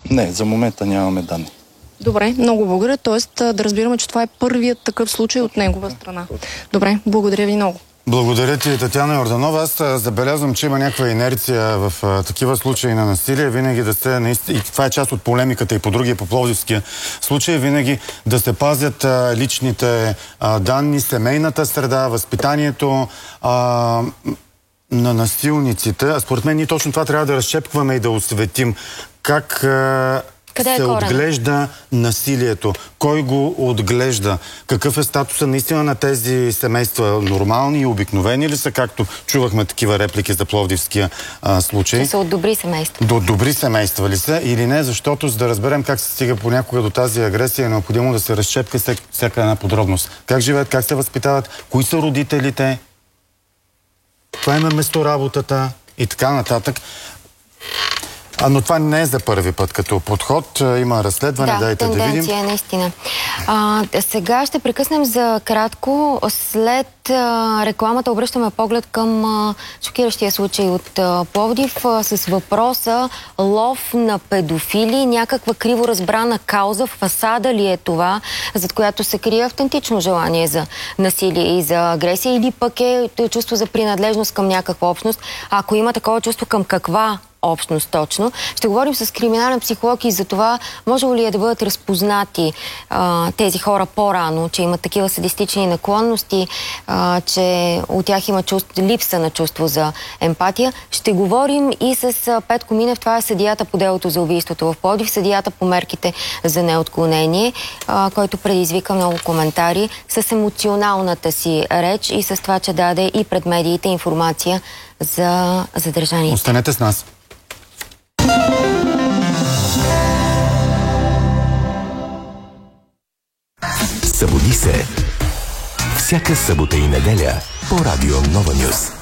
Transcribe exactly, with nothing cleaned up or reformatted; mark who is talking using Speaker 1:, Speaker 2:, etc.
Speaker 1: Не, за момента нямаме данни.
Speaker 2: Добре, много благодаря. Тоест да разбираме, че това е първият такъв случай от негова страна. Добре, благодаря ви много.
Speaker 3: Благодаря ти, Татяна Йорданова. Аз забелязвам, че има някаква инерция в а, такива случаи на насилие. Винаги да се, наистина, и това е част от полемиката и по другия, по пловдивския случай, винаги да се пазят а, личните а, данни, семейната среда, възпитанието а, на насилниците. А според мен ние точно това трябва да разчепкваме и да осветим. Как а,
Speaker 4: Къде е
Speaker 3: се
Speaker 4: корен?
Speaker 3: отглежда насилието? Кой го отглежда? Какъв е статуса наистина на тези семейства? Нормални и обикновени ли са, както чувахме такива реплики за пловдивския а, случай?
Speaker 4: Че са от добри семейства.
Speaker 3: До добри семейства ли са или не? Защото за да разберем как се стига понякога до тази агресия, е необходимо да се разчепка всяка, всяка една подробност. Как живеят, как се възпитават, кои са родителите, това има местоработата и така нататък. А, но това не е за първи път като подход. Има разследване,
Speaker 4: да,
Speaker 3: дайте да видим.
Speaker 4: тенденция, наистина. А, сега ще прекъснем за кратко. След а, рекламата обръщаме поглед към а, шокиращия случай от а, Пловдив а, с въпроса лов на педофили, някаква криво разбрана кауза, фасада ли е това, зад която се крие автентично желание за насилие и за агресия, или пък е чувство за принадлежност към някаква общност. А ако има такова чувство, към каква общност точно. Ще говорим с криминален психолог и за това може ли е да бъдат разпознати а, тези хора по-рано, че имат такива садистични наклонности, а, че от тях има чувство, липса на чувство за емпатия. Ще говорим и с а, Петко Минев, това е съдията по делото за убийството в Пловдив, съдията по мерките за неотклонение, а, който предизвика много коментари с емоционалната си реч и с това, че даде и пред медиите информация за задържаните.
Speaker 3: Останете с нас.
Speaker 5: Събуди се. Всяка събота и неделя по радио Нова Нюз.